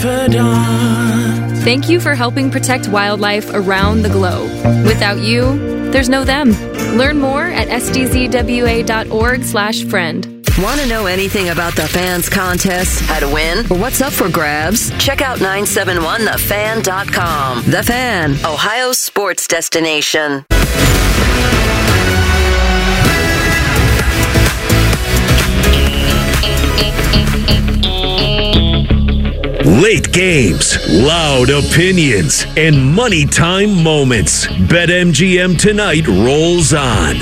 Thank you for helping protect wildlife around the globe. Without you, there's no them. Learn more at sdzwa.org/friend. Want to know anything about the Fans contest, how to win, or what's up for grabs? Check out 971thefan.com. The Fan, Ohio's sports destination. Late games, loud opinions, and money time moments. BetMGM Tonight rolls on.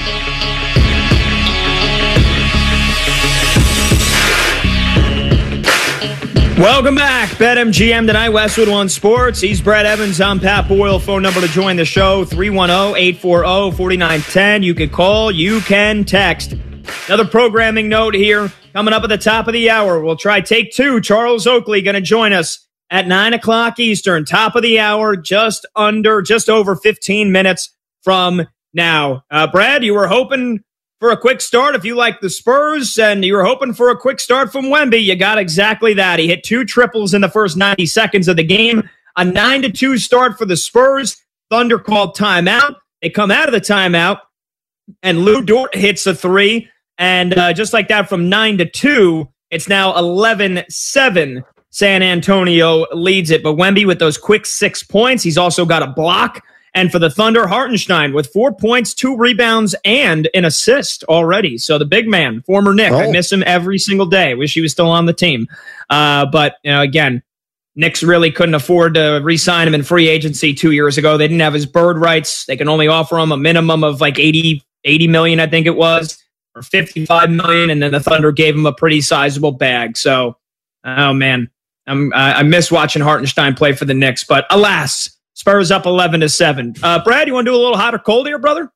Welcome back. BetMGM Tonight, Westwood One Sports. He's Brett Evans. I'm Pat Boyle. Phone number to join the show, 310-840-4910. You can call, you can text. Another programming note here. Coming up at the top of the hour, we'll try take two. Charles Oakley going to join us at 9 o'clock Eastern. Top of the hour, just over 15 minutes from now. Brad, you were hoping for a quick start if you like the Spurs, and you were hoping for a quick start from Wemby. You got exactly that. He hit 2 triples in the first 90 seconds of the game. A 9-2 start for the Spurs. Thunder called timeout. They come out of the timeout, and Lou Dort hits a 3. And just like that, from 9-2, it's now 11-7. San Antonio leads it. But Wemby with those quick 6 points. He's also got a block. And for the Thunder, Hartenstein with 4 points, 2 rebounds, and an assist already. So the big man, former Knick, I miss him every single day. Wish he was still on the team. But, again, Knicks really couldn't afford to re-sign him in free agency 2 years ago. They didn't have his bird rights. They can only offer him a minimum of like 80 million, I think it was, or 55 million. And then the Thunder gave him a pretty sizable bag. So, oh man, I miss watching Hartenstein play for the Knicks, but alas, Spurs up 11-7. Brad, you want to do a little hot or cold here, brother?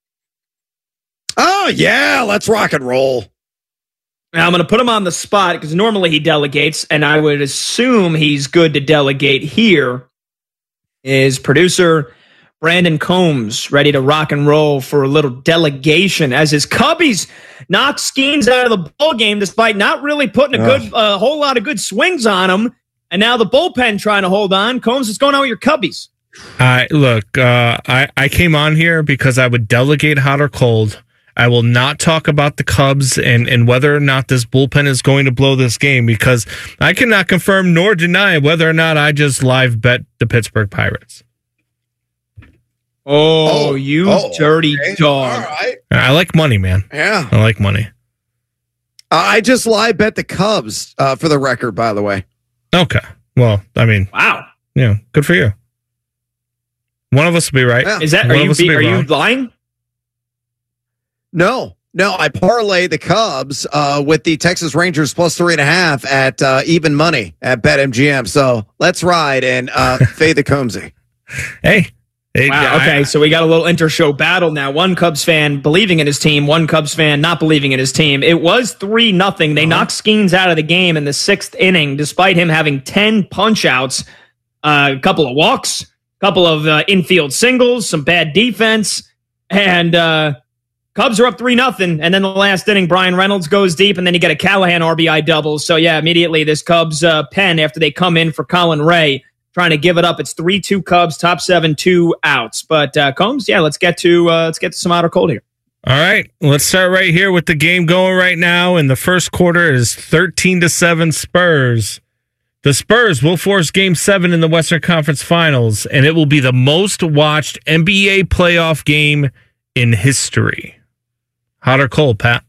Oh yeah, let's rock and roll. Now, I'm going to put him on the spot because normally he delegates, and I would assume he's good to delegate here. Is producer Brandon Combs ready to rock and roll for a little delegation as his Cubbies knock Skeens out of the ball game despite not really putting a whole lot of good swings on him, and now the bullpen trying to hold on. Combs, what's going on with your Cubbies? Look, I came on here because I would delegate hot or cold. I will not talk about the Cubs and whether or not this bullpen is going to blow this game because I cannot confirm nor deny whether or not I just live bet the Pittsburgh Pirates. Dirty dog. All right. I like money, man. Yeah. I like money. I just live bet the Cubs for the record, by the way. Okay. Well, I mean, wow. Yeah, good for you. One of us will be right. Yeah. Is that are you lying? No, I parlay the Cubs with the Texas Rangers plus 3.5 at even money at BetMGM. So let's ride and fade the Combsy. Hey. Wow, okay, so we got a little inter-show battle now. One Cubs fan believing in his team, one Cubs fan not believing in his team. It was 3-0. They knocked Skeens out of the game in the 6th inning, despite him having 10 punch-outs, a couple of walks, a couple of infield singles, some bad defense, and Cubs are up 3-0. And then the last inning, Brian Reynolds goes deep, and then you get a Callahan RBI double. So, yeah, immediately this Cubs pen, after they come in for Colin Ray, trying to give it up. It's 3-2 Cubs, top 7, 2 outs. But Combs, yeah, let's get to some hot or cold here. All right, let's start right here with the game going right now. In the first quarter is 13-7 Spurs. The Spurs will force Game 7 in the Western Conference Finals, and it will be the most watched NBA playoff game in history. Hot or cold, Pat?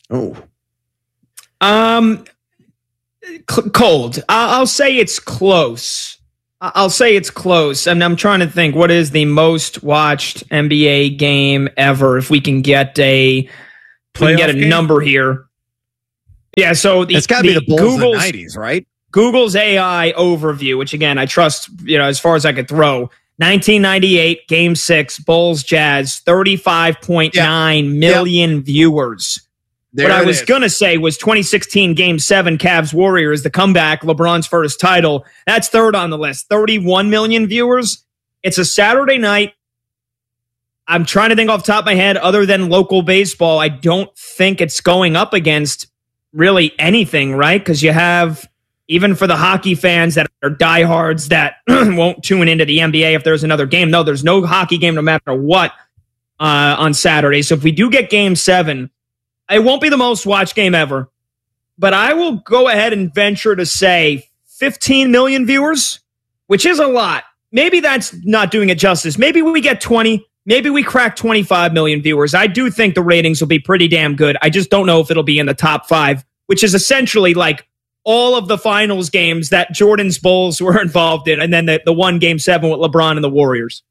Cold. I'll say it's close. And I'm trying to think, what is the most watched NBA game ever? If we can get a number here. Yeah, so it's got to be the Bulls in the 90s, right? Google's AI overview, which again I trust, as far as I could throw. 1998 Game 6 Bulls Jazz, 35.9 million viewers. What I was going to say was 2016 Game 7 Cavs Warriors, the comeback, LeBron's first title. That's third on the list. 31 million viewers. It's a Saturday night. I'm trying to think off the top of my head, other than local baseball, I don't think it's going up against really anything, right? Because you have even for the hockey fans that are diehards that won't tune into the NBA if there's another game. No, there's no hockey game no matter what on Saturday. So if we do get Game 7, it won't be the most watched game ever, but I will go ahead and venture to say 15 million viewers, which is a lot. Maybe that's not doing it justice. Maybe we get 20. Maybe we crack 25 million viewers. I do think the ratings will be pretty damn good. I just don't know if it'll be in the top 5, which is essentially like all of the finals games that Jordan's Bulls were involved in, and then the one Game 7 with LeBron and the Warriors.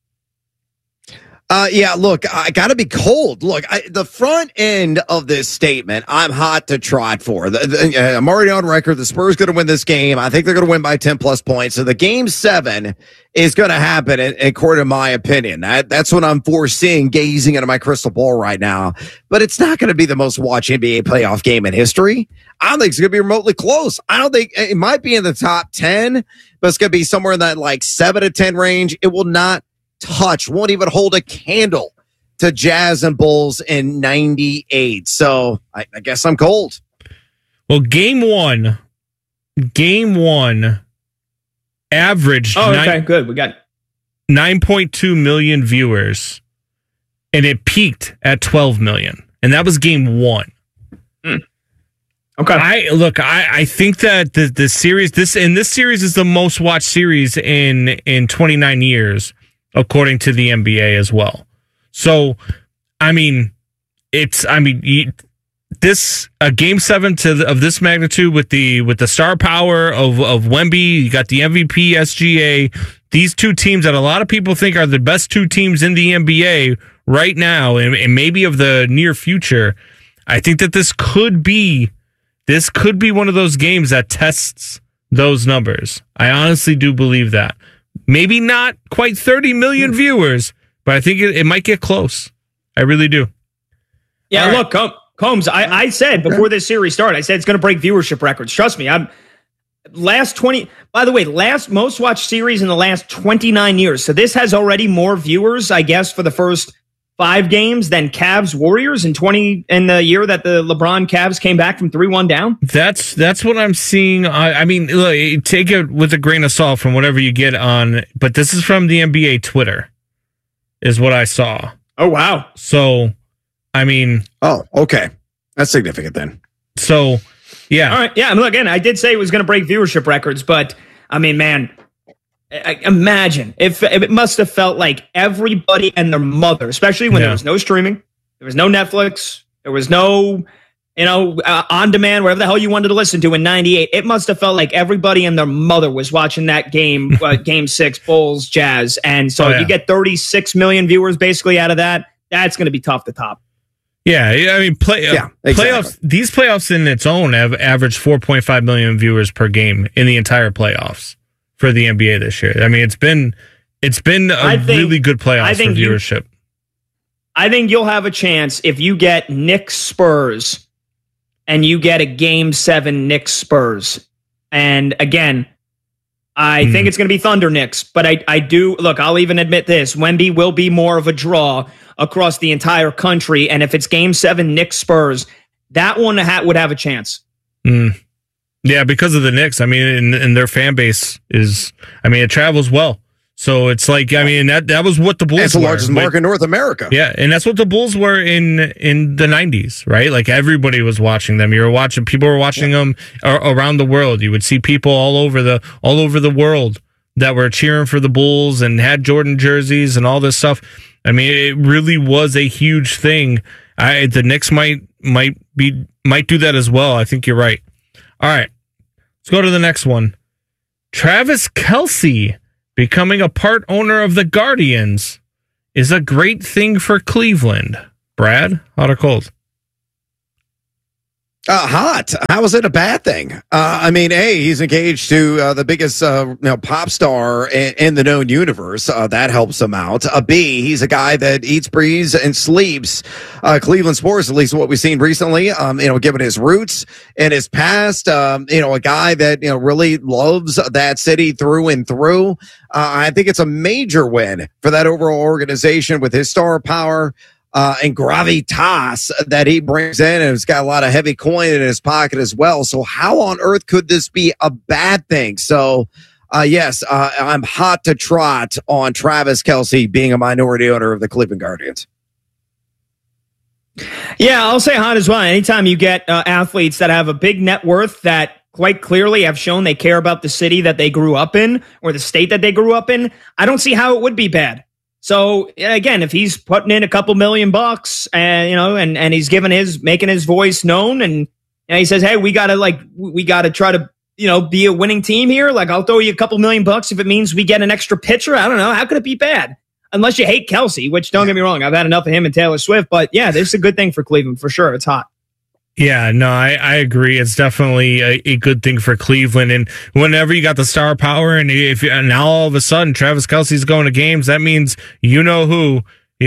Yeah, look, I got to be cold. Look, the front end of this statement, I'm hot to trot for. I'm already on record. The Spurs going to win this game. I think they're going to win by 10-plus points. So the Game 7 is going to happen, according to my opinion. That's what I'm foreseeing, gazing into my crystal ball right now. But it's not going to be the most watched NBA playoff game in history. I don't think it's going to be remotely close. I don't think it might be in the top 10, but it's going to be somewhere in that like 7 to 10 range. It will not won't even hold a candle to Jazz and Bulls in 98. So I guess I'm cold. Well, game one averaged good. We got 9.2 million viewers, and it peaked at 12 million, and that was game 1. Okay. I think that the series this series is the most watched series in 29 years. According to the NBA as well. So, Game 7 of this magnitude with the star power of Wemby, you got the MVP, SGA, these two teams that a lot of people think are the best two teams in the NBA right now, and maybe of the near future. I think that this could be one of those games that tests those numbers. I honestly do believe that. Maybe not quite 30 million viewers, but I think it might get close. I really do. Yeah, right. Look, Combs, I said before this series started, I said it's going to break viewership records. Trust me. Last most watched series in the last 29 years. So this has already more viewers, I guess, for the first 5 games than Cavs Warriors in the year that the LeBron Cavs came back from 3-1 down. That's what I'm seeing. I mean, look, take it with a grain of salt from whatever you get on, but this is from the NBA Twitter, is what I saw. Oh wow! So, I mean, okay, that's significant then. So, yeah, all right, yeah. I mean, look, again, I did say it was going to break viewership records, but I mean, man. Imagine if it must have felt like everybody and their mother, especially when there was no streaming, there was no Netflix, there was no, on demand, whatever the hell you wanted to listen to in 98. It must have felt like everybody and their mother was watching that game, Game 6, Bulls, Jazz. And so you get 36 million viewers basically out of that. That's going to be tough to top. Yeah, I mean, exactly. Playoffs. These playoffs in its own have averaged 4.5 million viewers per game in the entire playoffs for the NBA this year. I mean, it's been really good playoffs for viewership. I think you'll have a chance if you get Knicks Spurs and you get a Game 7 Knicks Spurs. And again, I think it's going to be Thunder Knicks, but I do look. I'll even admit this: Wemby will be more of a draw across the entire country, and if it's Game 7 Knicks Spurs, that one would have a chance. Yeah, because of the Knicks. I mean, and their fan base it travels well. So it's like, I mean, that was what the Bulls were. It's the largest market in North America. Yeah, and that's what the Bulls were in the 90s, right? Like, everybody was watching them. People were watching them around the world. You would see people all over the world that were cheering for the Bulls and had Jordan jerseys and all this stuff. I mean, it really was a huge thing. The Knicks might do that as well. I think you're right. All right, let's go to the next one. Travis Kelce becoming a part owner of the Guardians is a great thing for Cleveland. Brad, hot or cold? Hot. How is it a bad thing? I mean, A, he's engaged to the biggest pop star in the known universe. That helps him out. B, he's a guy that eats, breathes, and sleeps Cleveland sports, at least what we've seen recently. Given his roots and his past, a guy that really loves that city through and through. I think it's a major win for that overall organization with his star power. and gravitas that he brings in, and it's got a lot of heavy coin in his pocket as well. So how on earth could this be a bad thing? So, yes, I'm hot to trot on Travis Kelce being a minority owner of the Cleveland Guardians. Yeah, I'll say hot as well. Anytime you get athletes that have a big net worth that quite clearly have shown they care about the city that they grew up in or the state that they grew up in, I don't see how it would be bad. So again, if he's putting in a couple $1 million and and he's making his voice known, and he says, hey, we gotta try to be a winning team here. Like, I'll throw you a couple $1 million if it means we get an extra pitcher. I don't know. How could it be bad? Unless you hate Kelce, which, don't get me wrong, I've had enough of him and Taylor Swift. But yeah, this is a good thing for Cleveland for sure. It's hot. Yeah, no, I agree. It's definitely a good thing for Cleveland. And whenever you got the star power, and now all of a sudden Travis Kelce's going to games, that means who,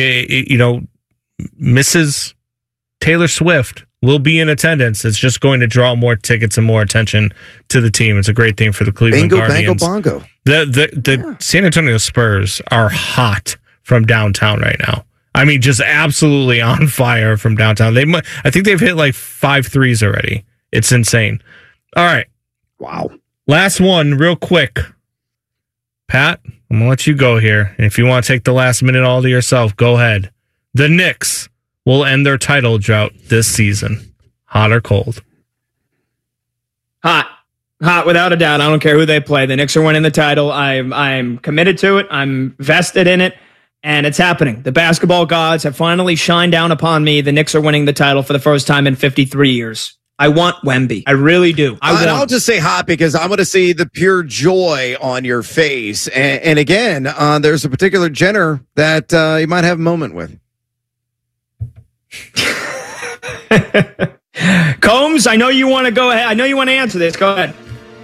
Mrs. Taylor Swift will be in attendance. It's just going to draw more tickets and more attention to the team. It's a great thing for the Cleveland Guardians. Bango, bongo. The San Antonio Spurs are hot from downtown right now. I mean, just absolutely on fire from downtown. I think they've hit like 5 threes already. It's insane. All right. Wow. Last one real quick. Pat, I'm going to let you go here. And if you want to take the last minute all to yourself, go ahead. The Knicks will end their title drought this season. Hot or cold? Hot. Hot, without a doubt. I don't care who they play. The Knicks are winning the title. I'm committed to it. I'm vested in it. And it's happening. The basketball gods have finally shined down upon me. The Knicks are winning the title for the first time in 53 years. I want Wemby. I really do. I'll just say hot because I'm going to see the pure joy on your face. And again, there's a particular Jenner that you might have a moment with. Combs, I know you want to go ahead. I know you want to answer this. Go ahead.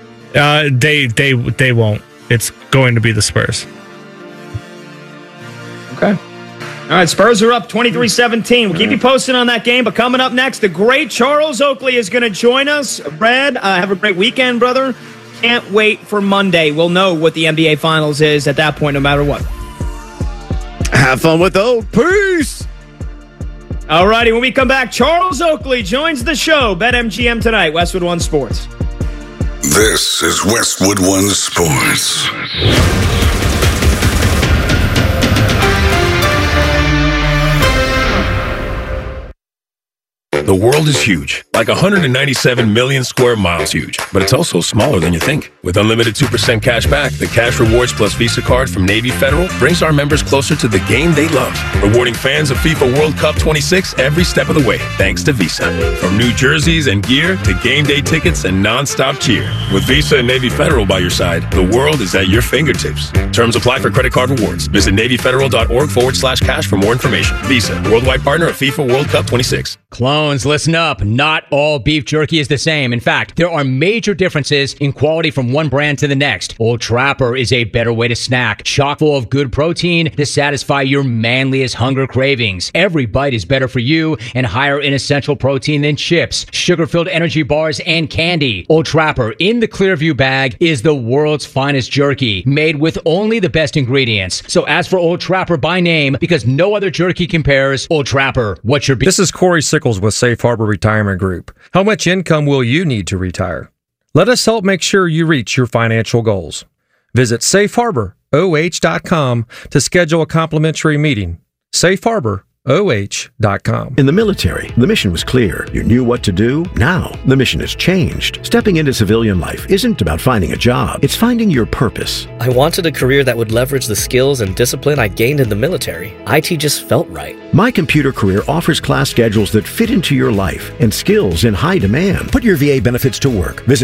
They won't. It's going to be the Spurs. Okay. All right, Spurs are up 23-17. We'll keep you posted on that game. But coming up next, the great Charles Oakley is going to join us. Brad, have a great weekend, brother. Can't wait for Monday. We'll know what the NBA Finals is at that point, no matter what. Have fun with those. Peace. All righty, when we come back, Charles Oakley joins the show. BetMGM tonight, Westwood One Sports. This is Westwood One Sports. The world is huge, like 197 million square miles huge, but it's also smaller than you think. With unlimited 2% cash back, the Cash Rewards Plus Visa card from Navy Federal brings our members closer to the game they love, rewarding fans of FIFA World Cup 26 every step of the way, thanks to Visa. From new jerseys and gear to game day tickets and non-stop cheer. With Visa and Navy Federal by your side, the world is at your fingertips. Terms apply for credit card rewards. Visit NavyFederal.org/cash for more information. Visa, worldwide partner of FIFA World Cup 26. Clones, listen up. Not all beef jerky is the same. In fact, there are major differences in quality from one brand to the next. Old Trapper is a better way to snack, chock full of good protein to satisfy your manliest hunger cravings. Every bite is better for you and higher in essential protein than chips, sugar-filled energy bars, and candy. Old Trapper in the Clearview bag is the world's finest jerky, made with only the best ingredients. So ask for Old Trapper by name because no other jerky compares. Old Trapper, what's your beef? This is Corey Sickles with Safe Harbor Retirement Group. How much income will you need to retire? Let us help make sure you reach your financial goals. Visit safeharboroh.com to schedule a complimentary meeting. safeharboroh.com. In the military, the mission was clear. You knew what to do. Now, the mission has changed. Stepping into civilian life isn't about finding a job. It's finding your purpose. I wanted a career that would leverage the skills and discipline I gained in the military. IT just felt right. My Computer Career offers class schedules that fit into your life and skills in high demand. Put your VA benefits to work. Visit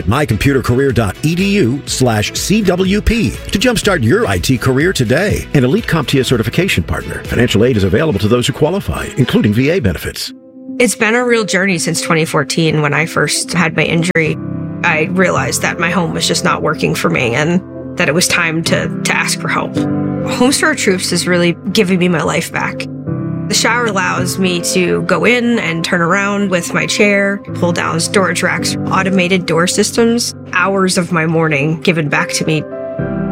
mycomputercareer.edu/CWP to jumpstart your IT career today. An Elite CompTIA certification partner. Financial aid is available to those who qualify, including VA benefits. It's been a real journey since 2014 when I first had my injury. I realized that my home was just not working for me and that it was time to ask for help. Home Store Troops is really giving me my life back. The shower allows me to go in and turn around with my chair, pull down storage racks, automated door systems, hours of my morning given back to me.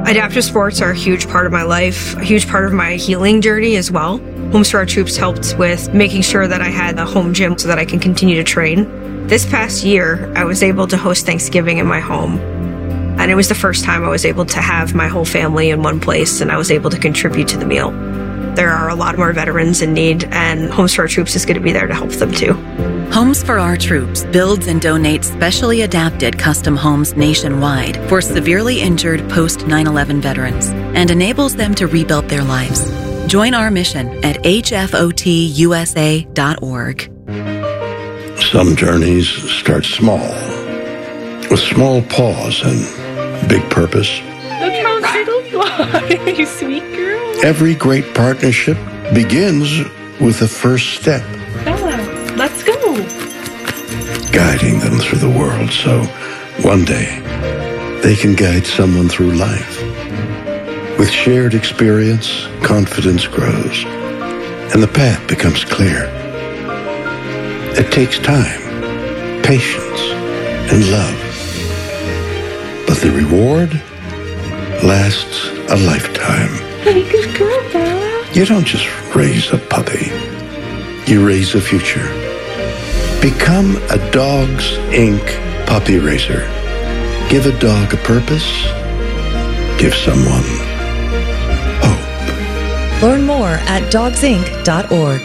Adaptive sports are a huge part of my life, a huge part of my healing journey as well. Homes for Our Troops helped with making sure that I had a home gym so that I can continue to train. This past year, I was able to host Thanksgiving in my home. And it was the first time I was able to have my whole family in one place, and I was able to contribute to the meal. There are a lot more veterans in need, and Homes for Our Troops is going to be there to help them too. Homes for Our Troops builds and donates specially adapted custom homes nationwide for severely injured post 9/11 veterans and enables them to rebuild their lives. Join our mission at hfotusa.org. Some journeys start small, with small pause and big purpose. Look how little you are, you sweet girl. Every great partnership begins with the first step. Bella, let's go. Guiding them through the world so one day they can guide someone through life. With shared experience, confidence grows, and the path becomes clear. It takes time, patience, and love. But the reward lasts a lifetime. Hey, good girl, Bella. You don't just raise a puppy. You raise a future. Become a Dogs Inc. puppy raiser. Give a dog a purpose. Give someone hope. Learn more at dogsinc.org.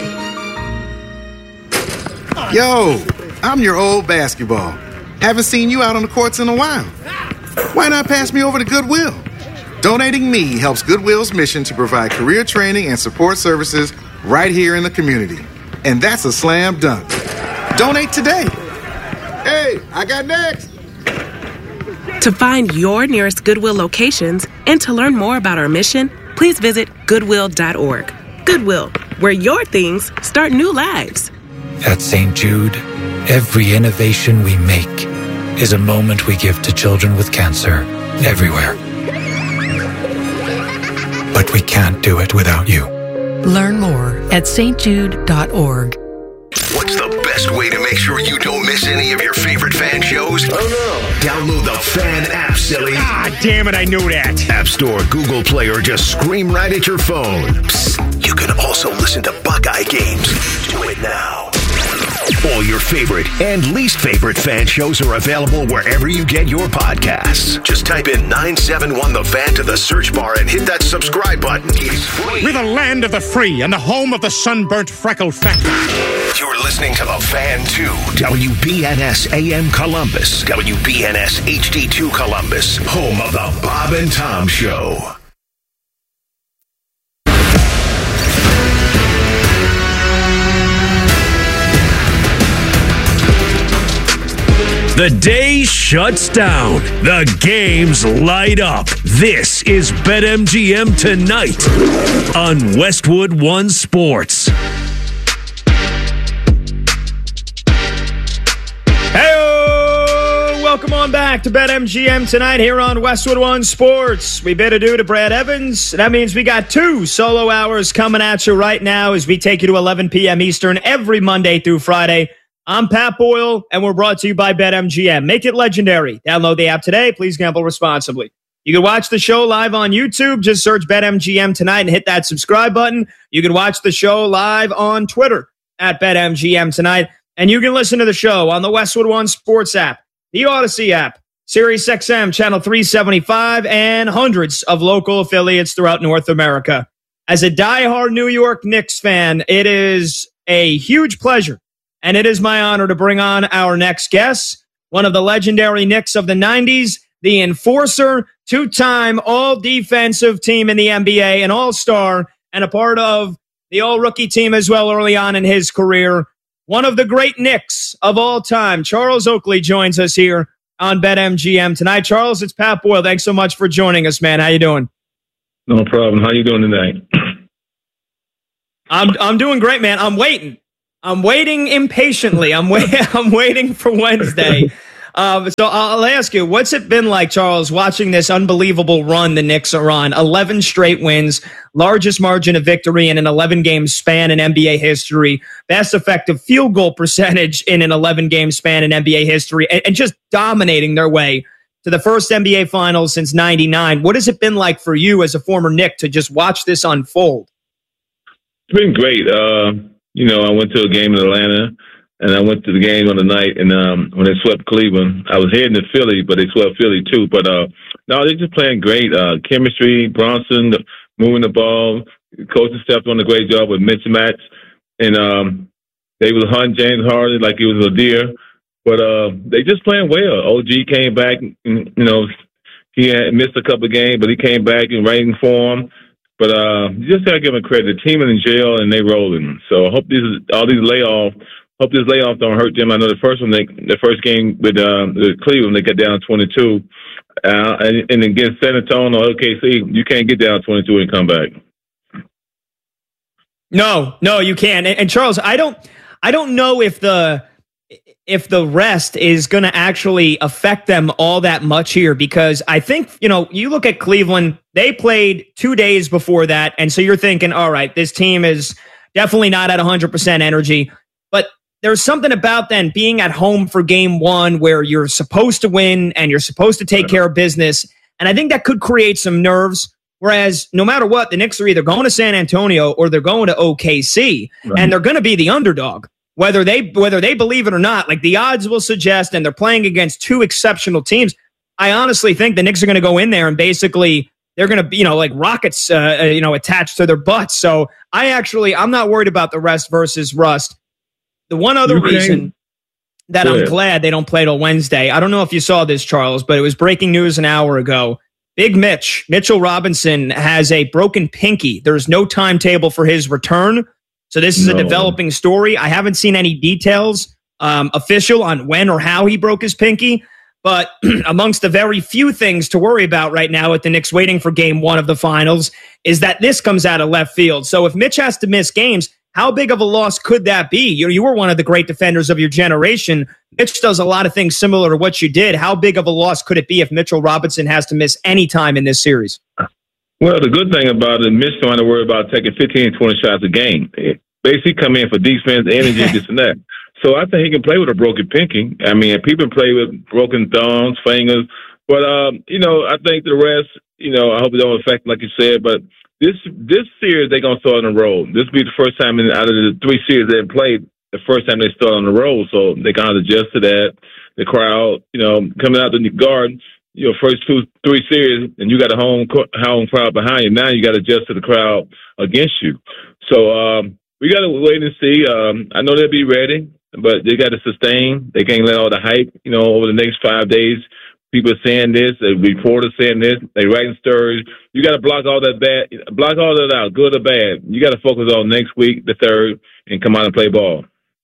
Yo, I'm your old basketball. Haven't seen you out on the courts in a while. Why not pass me over to Goodwill? Donating me helps Goodwill's mission to provide career training and support services right here in the community. And that's a slam dunk. Donate today. Hey, I got next. To find your nearest Goodwill locations and to learn more about our mission, please visit goodwill.org. Goodwill, where your things start new lives. At St. Jude, every innovation we make is a moment we give to children with cancer everywhere. But we can't do it without you. Learn more at stjude.org. What's the best way to make sure you don't miss any of your favorite fan shows? Oh no! Download the Fan app, silly. Ah, damn it, I knew that. App Store, Google Play, or just scream right at your phone. Psst, you can also listen to Buckeye games. Do it now. All your favorite and least favorite fan shows are available wherever you get your podcasts. Just type in 971 The Fan to the search bar and hit that subscribe button. It's free. We're the land of the free and the home of the sunburnt freckle factor. You're listening to The Fan 2, WBNS AM Columbus, WBNS HD2 Columbus, home of the Bob and Tom Show. The day shuts down. The games light up. This is BetMGM Tonight on Westwood One Sports. Hey, welcome on back to BetMGM Tonight here on Westwood One Sports. We bid adieu to Brad Evans. That means we got 2 solo hours coming at you right now as we take you to 11 p.m. Eastern every Monday through Friday. I'm Pat Boyle, and we're brought to you by BetMGM. Make it legendary. Download the app today. Please gamble responsibly. You can watch the show live on YouTube. Just search BetMGM Tonight and hit that subscribe button. You can watch the show live on Twitter at BetMGM Tonight. And you can listen to the show on the Westwood One Sports app, the Odyssey app, Sirius XM Channel 375, and hundreds of local affiliates throughout North America. As a diehard New York Knicks fan, it is a huge pleasure. And it is my honor to bring on our next guest, one of the legendary Knicks of the 90s, the enforcer, 2-time all-defensive team in the NBA, an all-star, and a part of the all-rookie team as well early on in his career. One of the great Knicks of all time, Charles Oakley, joins us here on BetMGM Tonight. Charles, it's Pat Boyle. Thanks so much for joining us, man. How you doing? No problem. How you doing tonight? I'm doing great, man. I'm waiting impatiently. I'm waiting for Wednesday. So I'll ask you, what's it been like, Charles, watching this unbelievable run the Knicks are on? 11 straight wins, largest margin of victory in an 11-game span in NBA history, best effective field goal percentage in an 11-game span in NBA history, and just dominating their way to the first NBA Finals since '99. What has it been like for you as a former Knick to just watch this unfold? It's been great. I went to a game in Atlanta, and I went to the game on the night, and when they swept Cleveland, I was heading to Philly, but they swept Philly too. But no, they're just playing great. Chemistry, Bronson moving the ball, coaching staff doing a great job with mismatch, and they was hunting James Harden like he was a deer. But they just playing well. OG came back, and, he had missed a couple of games, but he came back in rating form. But you just got to give him credit. The team is in jail, and they rolling. So I hope this layoff don't hurt them. I know the first game with Cleveland, they got down 22. And against San Antonio or OKC, you can't get down 22 and come back. No, you can't. And Charles, I don't know if the rest is going to actually affect them all that much here, because I think, you look at Cleveland, they played 2 days before that. And so you're thinking, all right, this team is definitely not at 100% energy. But there's something about then being at home for game one where you're supposed to win and you're supposed to take care of business. And I think that could create some nerves. Whereas no matter what, the Knicks are either going to San Antonio or they're going to OKC, and they're going to be the underdog. Whether they believe it or not, like the odds will suggest, and they're playing against two exceptional teams. I honestly think the Knicks are going to go in there and basically they're going to be, like rockets, attached to their butts. So I'm not worried about the rest versus rust. The one other reason that I'm glad they don't play till Wednesday, I don't know if you saw this, Charles, but it was breaking news an hour ago. Big Mitchell Robinson has a broken pinky. There's no timetable for his return. So this is a developing story. I haven't seen any details official on when or how he broke his pinky. But amongst the very few things to worry about right now with the Knicks waiting for game one of the finals is that this comes out of left field. So if Mitch has to miss games, how big of a loss could that be? You were one of the great defenders of your generation. Mitch does a lot of things similar to what you did. How big of a loss could it be if Mitchell Robinson has to miss any time in this series? Well, the good thing about it, Mitch don't have to worry about taking 15, 20 shots a game. Basically come in for defense, energy, this and that. So I think he can play with a broken pinky. I mean, people play with broken thumbs, fingers. But, I think the rest, I hope it don't affect, like you said. But this series, they're going to start on the road. This will be the first time out of the three series they've played, the first time they start on the road. So they're going to adjust to that. The crowd, coming out the Garden, first 2-3 series, and you got a home crowd behind you. Now you got to adjust to the crowd against you. So we got to wait and see. I know they'll be ready, but they got to sustain. They can't let all the hype, over the next 5 days. People are saying this, the reporters saying this, they writing stories. You got to block all that out, good or bad. You got to focus on next week, the third, and come out and play ball.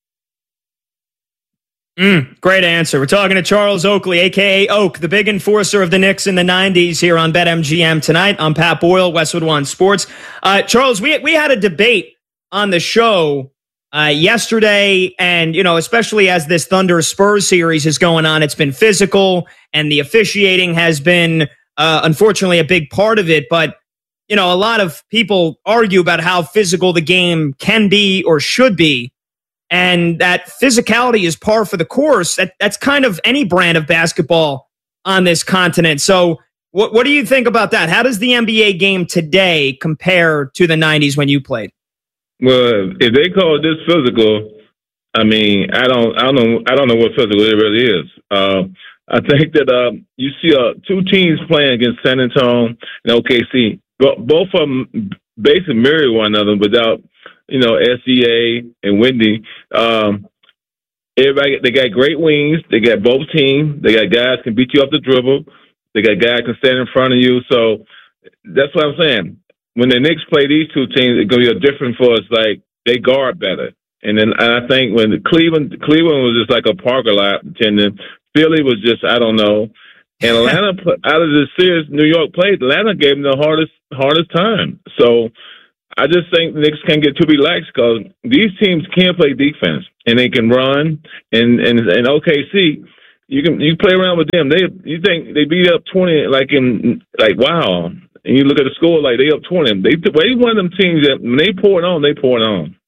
Great answer. We're talking to Charles Oakley, a.k.a. Oak, the big enforcer of the Knicks in the 90s here on BetMGM tonight. I'm Pat Boyle, Westwood One Sports. Charles, we had a debate on the show yesterday, and, especially as this Thunder-Spurs series is going on, it's been physical, and the officiating has been, unfortunately, a big part of it. But, a lot of people argue about how physical the game can be or should be. And that physicality is par for the course. That's kind of any brand of basketball on this continent. So what do you think about that? How does the NBA game today compare to the 90s when you played? Well, if they call this physical, I mean, I don't know what physical it really is. I think that you see two teams playing against San Antonio and OKC. Both of them basically mirror one another without, SEA and Wendy. Everybody, they got great wings. They got both teams. They got guys can beat you off the dribble. They got guys can stand in front of you. So that's what I'm saying. When the Knicks play these two teams, it's going to be a different for us. Like, they guard better. And I think when Cleveland was just like a parking lot attendant. Philly was just, I don't know. And Atlanta, out of the series New York played, Atlanta gave them the hardest time. So I just think the Knicks can't get too relaxed because these teams can play defense and they can run. And OKC, you can play around with them. You think they beat up 20 wow. And you look at the score like they up 20. They one of them teams that when they pour it on, they pour it on.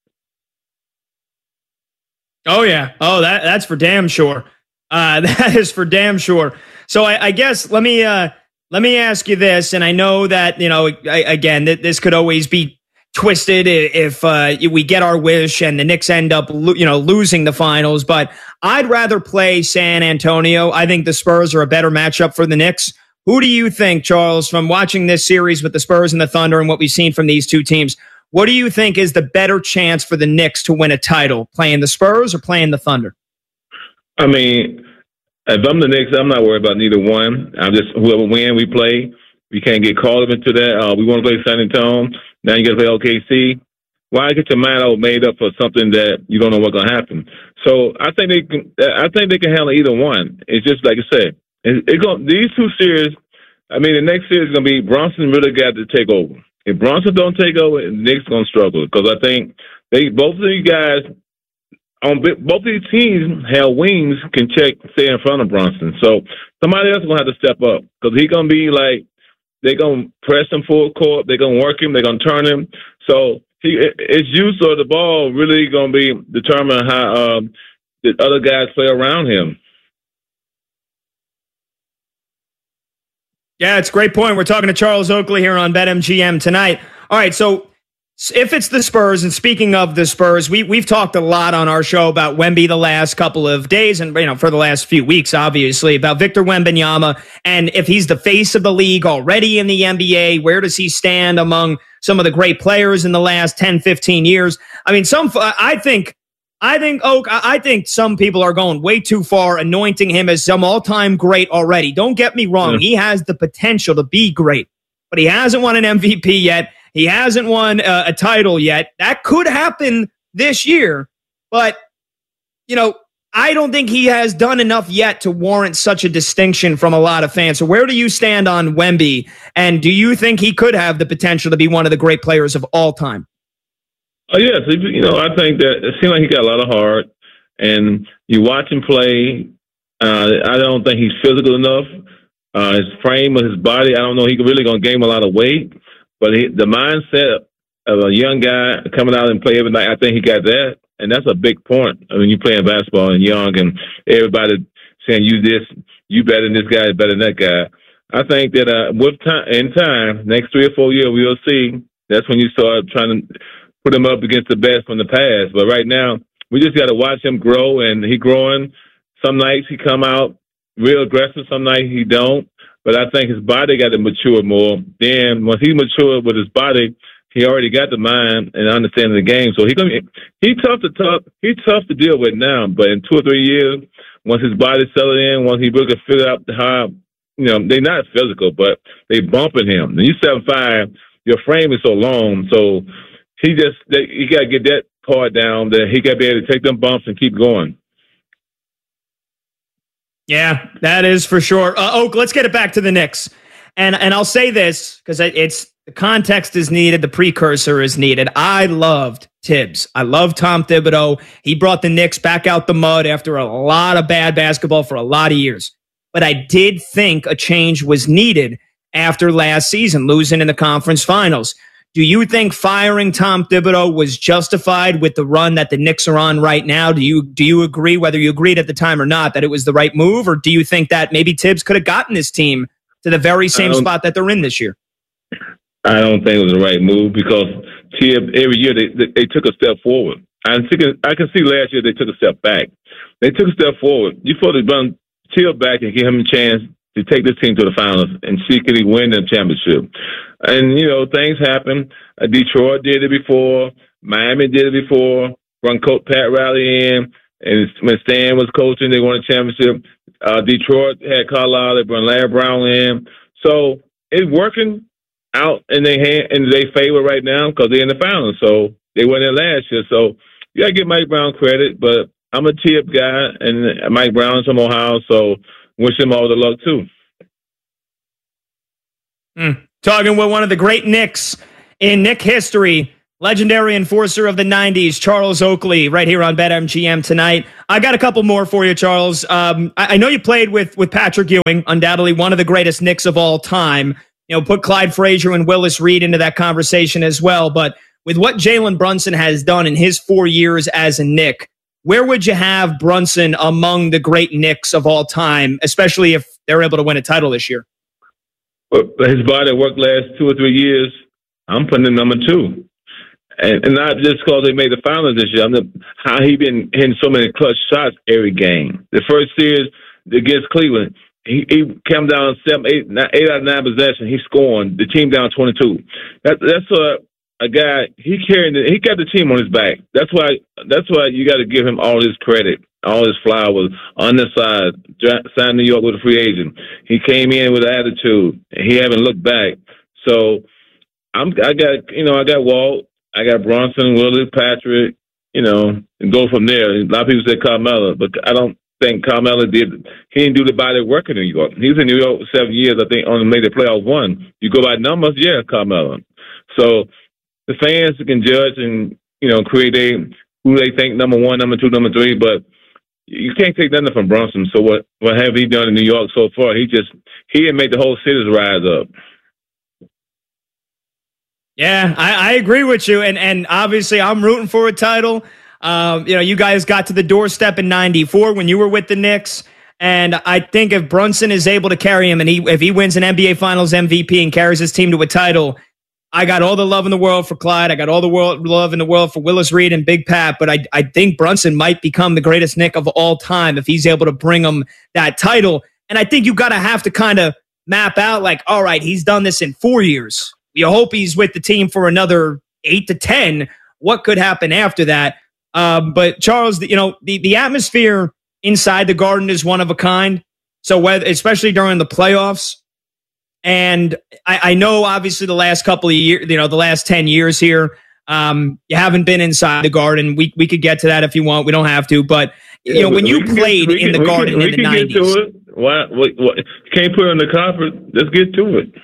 Oh yeah. Oh, that's for damn sure. That is for damn sure. So I guess let me ask you this, and I know that again this could always be twisted if we get our wish and the Knicks end up losing the finals. But I'd rather play San Antonio. I think the Spurs are a better matchup for the Knicks. Who do you think, Charles, from watching this series with the Spurs and the Thunder and what we've seen from these two teams? What do you think is the better chance for the Knicks to win a title, playing the Spurs or playing the Thunder? I mean, if I'm the Knicks, I'm not worried about neither one. I'm just whoever win, we play. We can't get caught up into that. We want to play San Antonio. Now you got to play OKC. Why get your mind all made up for something that you don't know what's going to happen? So I think they can. I think they can handle either one. It's just like I said. These two series. I mean, the next series is going to be Brunson really got to take over. If Brunson don't take over, the Knicks going to struggle because I think both of these guys on both of these teams have wings can stay in front of Brunson. So somebody else is going to have to step up because he's going to be like they're going to press him full court. They're going to work him. They're going to turn him. So his use of the ball really going to be determine how the other guys play around him. Yeah, it's a great point. We're talking to Charles Oakley here on BetMGM tonight. All right, so if it's the Spurs, and speaking of the Spurs, we've talked a lot on our show about Wemby the last couple of days and for the last few weeks, obviously, about Victor Wembanyama and if he's the face of the league already in the NBA, where does he stand among some of the great players in the last 10, 15 years? I mean, I think some people are going way too far, anointing him as some all-time great already. Don't get me wrong. He has the potential to be great, but he hasn't won an MVP yet. He hasn't won a title yet. That could happen this year, but, I don't think he has done enough yet to warrant such a distinction from a lot of fans. So where do you stand on Wemby, and do you think he could have the potential to be one of the great players of all time? Oh, yes. I think that it seems like he got a lot of heart, and you watch him play. I don't think he's physical enough. His frame of his body, I don't know. He's really going to gain a lot of weight, but the mindset of a young guy coming out and play every night, I think he got that, and that's a big point. I mean, you're playing basketball and young, and everybody saying you better than this guy, better than that guy. I think that with time, next 3 or 4 years, we'll see. That's when you start trying to put him up against the best from the past. But right now, we just got to watch him grow, and he growing. Some nights he come out real aggressive, some nights he don't. But I think his body got to mature more. Then once he matured with his body, he already got the mind and understanding the game. So he's tough to deal with now. But in 2 or 3 years, once his body settled in, once he really figure out how, they're not physical, but they bumping him. And you 7'5", your frame is so long, so he got to get that part down that he got to be able to take them bumps and keep going. Yeah, that is for sure. Oak, let's get it back to the Knicks. And I'll say this because the context is needed. The precursor is needed. I loved Tibbs. I love Tom Thibodeau. He brought the Knicks back out the mud after a lot of bad basketball for a lot of years. But I did think a change was needed after last season, losing in the conference finals. Do you think firing Tom Thibodeau was justified with the run that the Knicks are on right now? Do you agree, whether you agreed at the time or not, that it was the right move? Or do you think that maybe Tibbs could have gotten his team to the very same spot that they're in this year? I don't think it was the right move because Tibbs, every year they took a step forward. I can see last year they took a step back. They took a step forward. You're supposed to run Tibbs back and give him a chance to take this team to the finals and see can he win the championship. And, things happen. Detroit did it before. Miami did it before. Run Pat Riley in. And when Stan was coaching, they won a championship. Detroit had Carlisle. They brought Larry Brown in. So it's working out in their favor right now because they're in the finals. So they weren't in last year. So you got to give Mike Brown credit. But I'm a Tip guy, and Mike Brown's from Ohio, so wish him all the luck, too. Talking with one of the great Knicks in Knick history, legendary enforcer of the 90s, Charles Oakley, right here on BetMGM tonight. I got a couple more for you, Charles. I know you played with Patrick Ewing, undoubtedly one of the greatest Knicks of all time. Put Clyde Frazier and Willis Reed into that conversation as well. But with what Jalen Brunson has done in his 4 years as a Knick, where would you have Brunson among the great Knicks of all time, especially if they're able to win a title this year. But his body work last 2 or 3 years, I'm putting him number 2. And not just because they made the finals this year. How he been hitting so many clutch shots every game. The first series against Cleveland, he came down 8 out of 9 possessions. He scoring the team down 22. That's a guy. He got the team on his back. That's why you got to give him all his credit, all his flowers. On the side, signed New York with a free agent. He came in with attitude. And he haven't looked back. So I got Walt. I got Bronson, Willie, Patrick, and go from there. A lot of people say Carmelo, but I don't think Carmelo he didn't do the body work in New York. He was in New York for 7 years, I think, only made the playoffs 1. You go by numbers, yeah, Carmelo. So the fans can judge and, create who they think number 1, number 2, number 3, but you can't take nothing from Bronson. So what have he done in New York so far? He had made the whole cities rise up. Yeah, I agree with you. And obviously I'm rooting for a title. You guys got to the doorstep in 94 when you were with the Knicks. And I think if Brunson is able to carry him and if he wins an NBA Finals MVP and carries his team to a title, I got all the love in the world for Clyde. I got all the love in the world for Willis Reed and Big Pat. But I think Brunson might become the greatest Knick of all time if he's able to bring him that title. And I think you got to have to kind of map out like, all right, he's done this in 4 years. You hope he's with the team for another 8 to 10. What could happen after that? But Charles, the atmosphere inside the Garden is one of a kind. So especially during the playoffs, and I know obviously the last couple of years, the last 10 years here, you haven't been inside the Garden. We could get to that if you want. We don't have to, but when you played in the Garden in the 90s, what? You can't put it on the carpet. Let's get to it.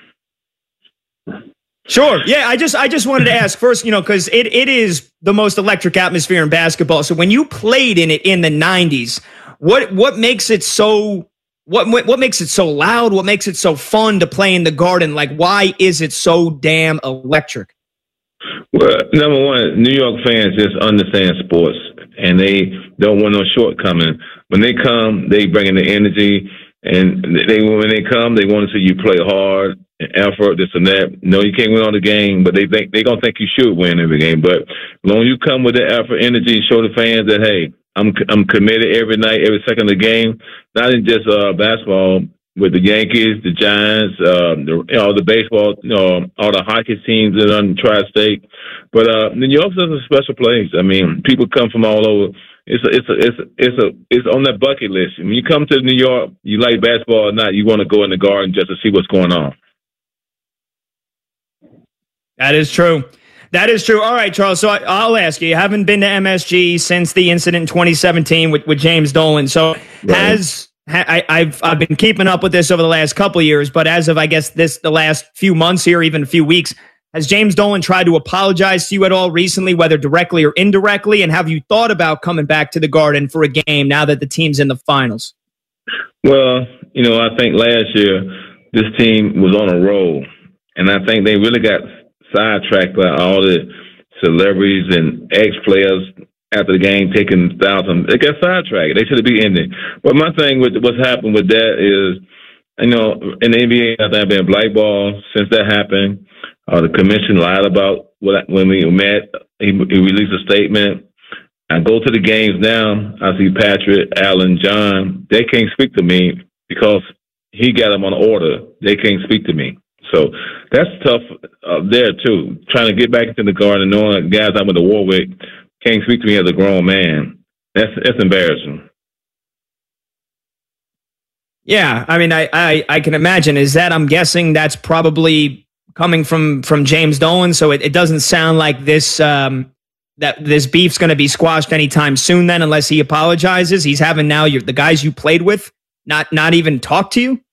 Sure. Yeah, I just wanted to ask first, because it is the most electric atmosphere in basketball. So when you played in it in the 90s, what makes it so what makes it so loud? What makes it so fun to play in the Garden? Like, why is it so damn electric? Well, number one, New York fans just understand sports, and they don't want no shortcoming. When they come, they bring in the energy, and when they come, they want to see you play hard. Effort, this and that. No, you can't win all the game, but they're gonna think you should win every game. But as long as you come with the effort, energy, show the fans that hey, I'm committed every night, every second of the game. Not in just basketball with the Yankees, the Giants, the baseball, all the hockey teams that are on the tri-state. But New York's a special place. I mean, people come from all over. It's on that bucket list. When you come to New York, you like basketball or not, you want to go in the Garden just to see what's going on. That is true. That is true. All right, Charles. So I'll ask you. You haven't been to MSG since the incident in 2017 with James Dolan. So right. I've been keeping up with this over the last couple of years, but as of I guess the last few months here, even a few weeks, has James Dolan tried to apologize to you at all recently, whether directly or indirectly? And have you thought about coming back to the Garden for a game now that the team's in the finals? Well, I think last year this team was on a roll, and I think they really got sidetracked by all the celebrities and ex-players after the game taking thousands. They got sidetracked. They should have been in there. But my thing with what's happened with that is, in the NBA, I think I've been blackballed since that happened. The commission lied about when we met. He released a statement. I go to the games now. I see Patrick, Allen, John. They can't speak to me because he got them on order. They can't speak to me. So that's tough there, too. Trying to get back into the Garden, knowing guys I'm with the Warwick can't speak to me as a grown man. That's embarrassing. Yeah, I mean, I can imagine. Is that, I'm guessing that's probably coming from James Dolan, so it doesn't sound like this that this beef's going to be squashed anytime soon then, unless he apologizes. He's having now the guys you played with not even talk to you?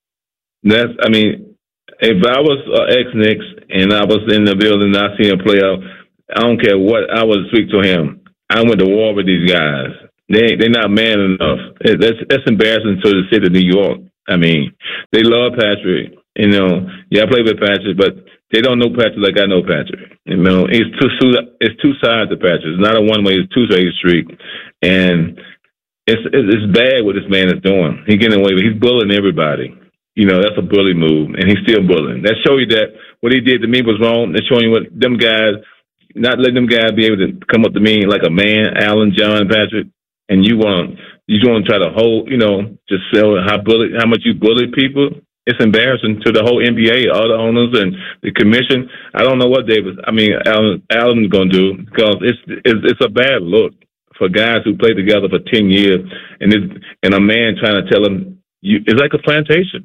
If I was ex-Knicks and I was in the building and I see him play out, I don't care what, I would speak to him. I went to war with these guys. They're not man enough. That's embarrassing to the city of New York. I mean, they love Patrick. I play with Patrick, but they don't know Patrick like I know Patrick. It's two sides to Patrick. It's not a one-way, it's two-way street. And it's bad what this man is doing. He's getting away with it. He's bullying everybody. that's a bully move, and he's still bullying. That shows you that what he did to me was wrong. That's showing you what them guys, not letting them guys be able to come up to me like a man, Allen, John, Patrick, and you want to try to hold, just sell how much you bully people. It's embarrassing to the whole NBA, all the owners and the commission. I don't know what Allen's going to do, because it's a bad look for guys who play together for 10 years, and a man trying to tell them it's like a plantation.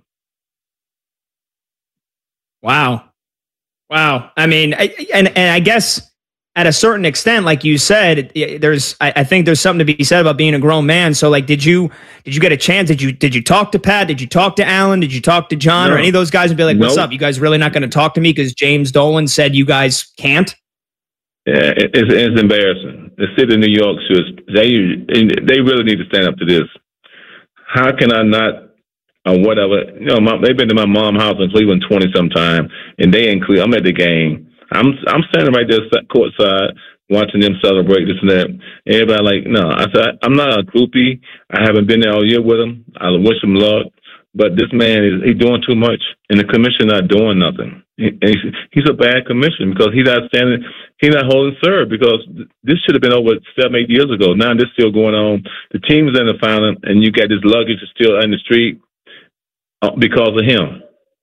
Wow. I mean, and I guess at a certain extent, like you said, I think there's something to be said about being a grown man. So, like, did you get a chance? Did you talk to Pat? Did you talk to Allen? Did you talk to John or any of those guys and be like, "What's up? You guys really not going to talk to me because James Dolan said you guys can't?" Yeah, it's embarrassing. The city of New York they really need to stand up to this. How can I not? Or whatever. They've been to my mom's house in Cleveland 20-some times, and they in Cleveland. I'm at the game. I'm standing right there courtside watching them celebrate this and that. Everybody like, no. I said, I'm not a groupie. I haven't been there all year with him. I wish him luck. But this man, he's doing too much, and the commission not doing nothing. He's a bad commission because he's not holding serve, because this should have been over 7-8 years ago. Now this still going on. The team's in the final, and you got this luggage still in the street because of him.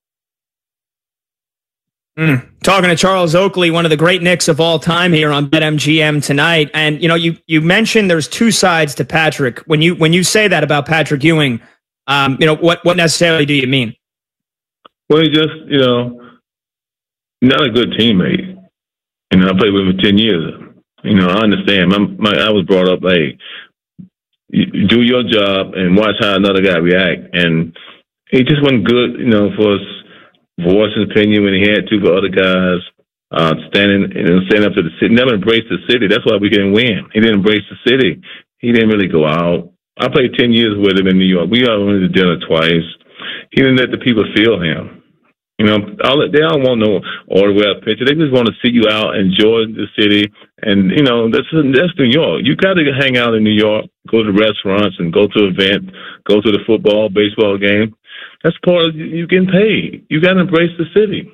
Talking to Charles Oakley, one of the great Knicks of all time here on BetMGM tonight. And, you mentioned there's two sides to Patrick. When you say that about Patrick Ewing, what necessarily do you mean? Well, he just, not a good teammate. I played with him for 10 years. I understand. I was brought up, hey, you do your job and watch how another guy react. And he just wasn't good, for us. Voice his opinion when he had to for other guys, standing up to the city. Never embraced the city. That's why we didn't win. He didn't embrace the city. He didn't really go out. I played 10 years with him in New York. We all went to dinner twice. He didn't let the people feel him. They don't want no autograph picture. They just want to see you out, enjoy the city, and that's New York. You got to hang out in New York, go to restaurants, and go to events, go to the football, baseball game. That's part of you getting paid. You got to embrace the city.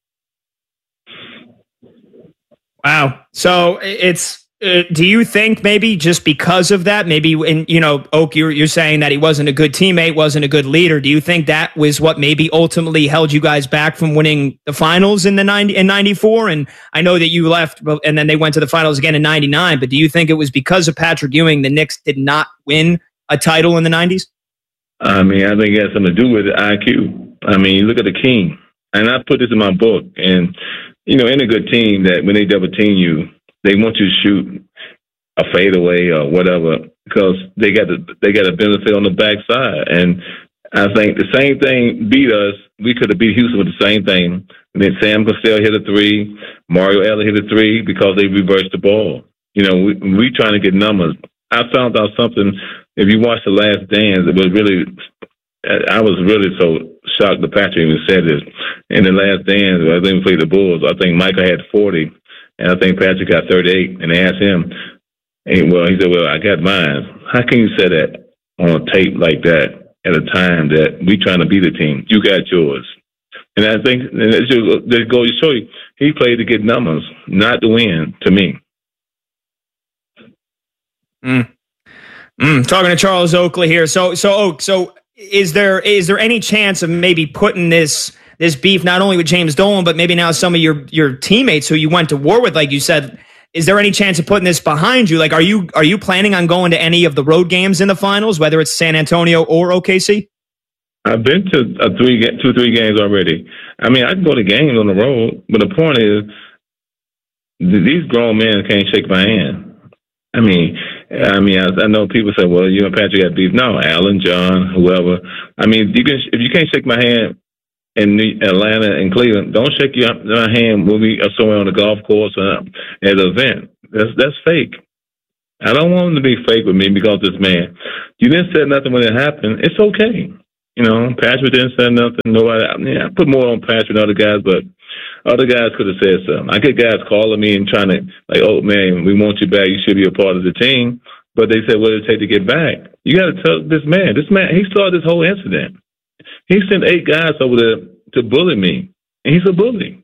Wow. So do you think maybe just because of that, maybe Oak, you're saying that he wasn't a good teammate, wasn't a good leader. Do you think that was what maybe ultimately held you guys back from winning the finals in 94? And I know that you left and then they went to the finals again in 99, but do you think it was because of Patrick Ewing the Knicks did not win a title in the 90s? I think it has something to do with the IQ. You look at the King, and I put this in my book, and, in a good team that when they double team you, they want you to shoot a fadeaway or whatever because they got a benefit on the backside. And I think the same thing beat us. We could have beat Houston with the same thing. And then Sam Cassell hit a 3, Mario Ellis hit a 3 because they reversed the ball. We trying to get numbers. I found out something. If you watch The Last Dance, I was really so shocked that Patrick even said this. In The Last Dance, I think we played the Bulls. I think Michael had 40, and I think Patrick got 38. And they asked him, he said, well, I got mine. How can you say that on a tape like that at a time that we trying to beat the team? You got yours. And I think that goes to show you, he played to get numbers, not to win, to me. Talking to Charles Oakley here. So is there any chance of maybe putting this beef not only with James Dolan, but maybe now some of your teammates who you went to war with, like you said, is there any chance of putting this behind you? Like, are you planning on going to any of the road games in the finals, whether it's San Antonio or OKC? I've been to 2-3 games already. I can go to games on the road, but the point is, these grown men can't shake my hand. I know people say, well, you and Patrick got beef. No, Allen, John, whoever. If you can't shake my hand in Atlanta and Cleveland, don't shake my hand when we are somewhere on the golf course or at an event. That's fake. I don't want them to be fake with me because this man. You didn't say nothing when it happened. It's okay. Patrick didn't say nothing. Nobody. I put more on Patrick and other guys, but other guys could have said something. I get guys calling me and trying to, like, oh, man, we want you back. You should be a part of the team. But they said, what does it take to get back? You got to tell this man. This man, he started this whole incident. He sent 8 guys over there to bully me, and he's a bully.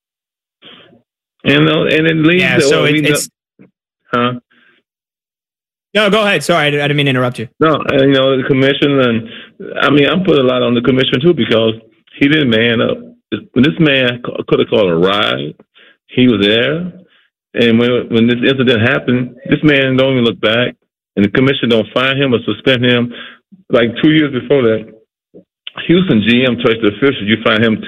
And then Lee said, so it's huh? No, go ahead. Sorry, I didn't mean to interrupt you. No, the commission, and I mean, I'm putting a lot on the commission too because he didn't man up. When this man could have called a ride, he was there. And when this incident happened, this man don't even look back, and the commission don't fine him or suspend him. Like 2 years before that, Houston GM touched the official. You find him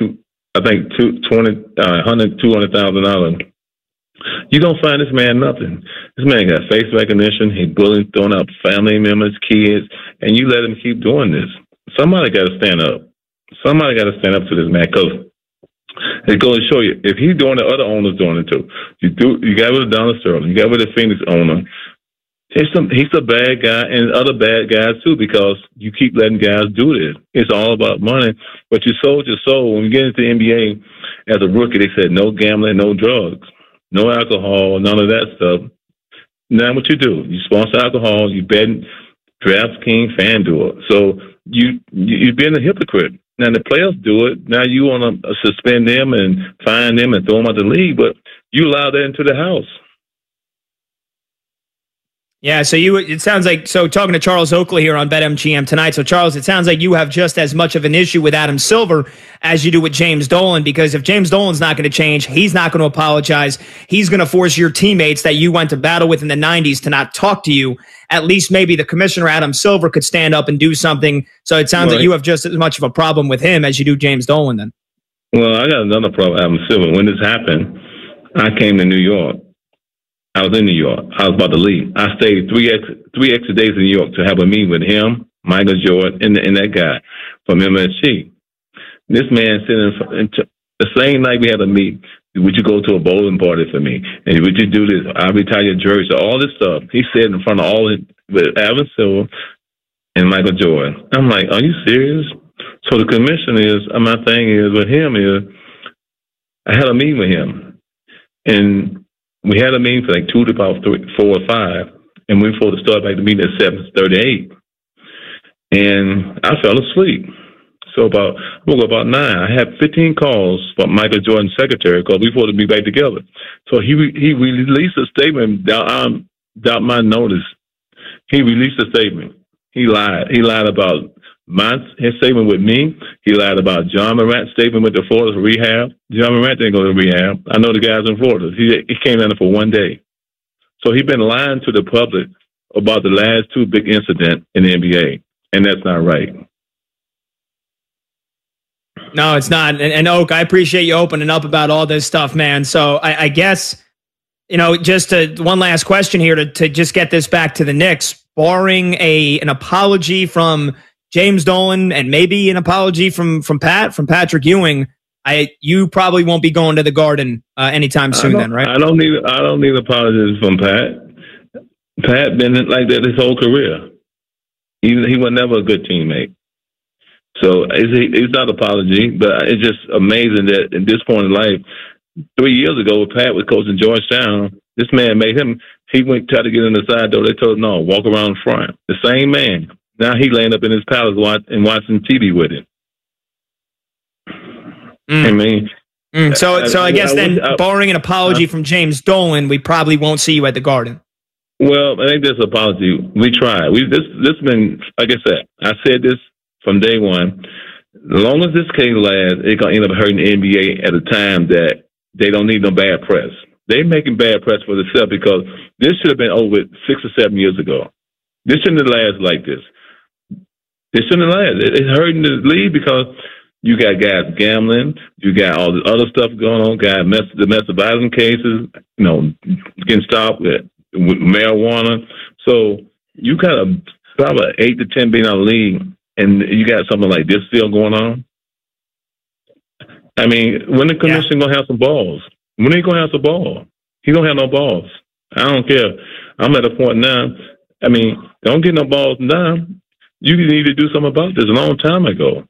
$200,000. You don't find this man nothing. This man got face recognition. He bullying, throwing out family members, kids, and you let him keep doing this. Somebody got to stand up. Somebody got to stand up to this man because it goes to show you if he's doing it, other owners doing it too. You got rid of Donald Sterling. You got rid of Phoenix owner. He's a bad guy, and other bad guys too, because you keep letting guys do this. It's all about money, but you sold your soul. When you get into the NBA as a rookie, they said no gambling, no drugs, no alcohol, none of that stuff. Now what you do? You sponsor alcohol, you bet DraftKings, FanDuel. So you're being a hypocrite. Now the players do it. Now you want to suspend them and fine them and throw them out the league, but you allow that into the house. Yeah, so it sounds like, talking to Charles Oakley here on BetMGM tonight. So, Charles, it sounds like you have just as much of an issue with Adam Silver as you do with James Dolan, because if James Dolan's not going to change, he's not going to apologize. He's going to force your teammates that you went to battle with in the 90s to not talk to you. At least maybe the commissioner, Adam Silver, could stand up and do something. So it sounds like you have just as much of a problem with him as you do James Dolan then. Well, I got another problem with Adam Silver. When this happened, I came to New York. I was in New York. I was about to leave. I stayed three extra days in New York to have a meeting with him, Michael Jordan, and that guy from MSG. This man said the same night we had a meeting, would you go to a bowling party for me? And would you do this? I'll retire your jersey, all this stuff. He said in front of all with Adam Silver and Michael Jordan. I'm like, are you serious? So the commission my thing is with him is, I had a meeting with him. And we had a meeting for like 2 to about 4 or 5, and we were supposed to start back the meeting at 7:38. And I fell asleep. So I woke up about 9. I had 15 calls from Michael Jordan's secretary because we were supposed to be back together. So he released a statement without my notice. He released a statement. He lied. He lied about his statement with me. He lied about John Morant's statement with the Florida rehab. John Morant didn't go to rehab. I know the guys in Florida. He came down there for 1 day. So he's been lying to the public about the last 2 big incidents in the NBA, and that's not right. No, it's not. And Oak, I appreciate you opening up about all this stuff, man. So I guess, just one last question here to just get this back to the Knicks, barring an apology from James Dolan and maybe an apology from Patrick Ewing, you probably won't be going to the Garden anytime soon. Then, right? I don't need apologies from Pat. Pat been like that his whole career. He was never a good teammate. So it's not an apology, but it's just amazing that at this point in life, 3 years ago, Pat was coaching Georgetown. This man made him. He went try to get in the side door. They told him no, walk around front. The same man. Now he laying up in his palace watching TV with him. I mean, so I guess barring an apology from James Dolan, we probably won't see you at the Garden. Well, I think this apology we tried. This been like I said this from day one. As long as this case lasts, it's gonna end up hurting the NBA at a time that they don't need no bad press. They're making bad press for themselves because this should have been over 6 or 7 years ago. This shouldn't have lasted like this. It shouldn't have lasted. It's hurting the league because you got guys gambling, you got all this other stuff going on, domestic violence cases, getting stopped with marijuana. So you got probably an $8 to $10 billion league, and you got something like this still going on. I mean, when the commission gonna have some balls? When are you gonna have some ball? He don't have no balls. I don't care. I'm at a point now. I mean, don't get no balls now. You need to do something about this a long time ago.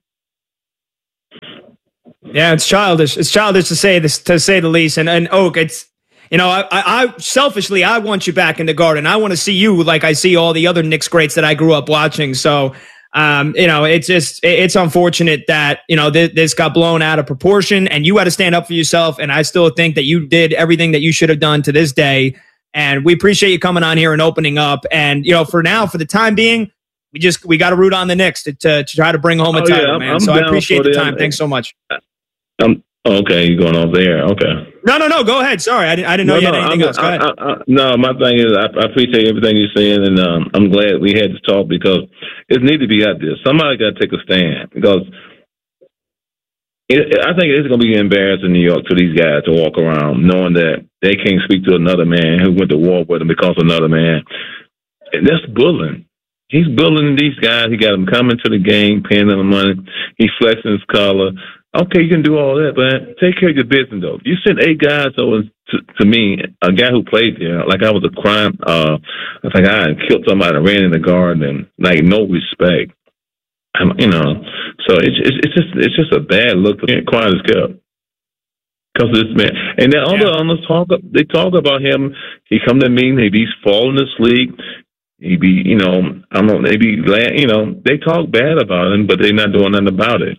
Yeah, it's childish. It's childish to say this, to say the least. And Oak, it's I selfishly I want you back in the Garden. I want to see you like I see all the other Knicks greats that I grew up watching. So It's unfortunate that, this got blown out of proportion and you had to stand up for yourself. And I still think that you did everything that you should have done to this day. And we appreciate you coming on here and opening up. And, for now, for the time being, we got to root on the Knicks to try to bring home a title, man. So I appreciate the time. Thanks so much. Okay, you're going off there. Okay. No. Go ahead. Sorry, I didn't know you had anything else. Go ahead. No, my thing is I appreciate everything you're saying, and I'm glad we had this talk because it needs to be out there. Somebody got to take a stand because I think it's going to be embarrassing in New York to these guys to walk around knowing that they can't speak to another man who went to war with them because of another man. And that's bullying. He's bullying these guys. He got them coming to the game, paying them money. He's flexing his collar. Okay, you can do all that, but take care of your business, though. You sent 8 guys over to me, a guy who played there, like I was a crime. It's like I had killed somebody, ran in the garden, and like no respect. So it's just a bad look. Quiet as kept. Because this man, and then they talk about him. He come to me, he's falling asleep. He be, they talk bad about him, but they're not doing nothing about it.